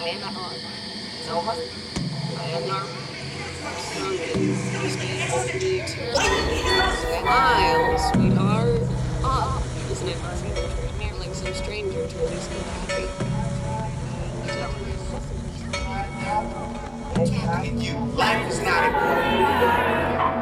Smile, sweetheart. Isn't it like some stranger to at least get happy? Talking to you, life is not important.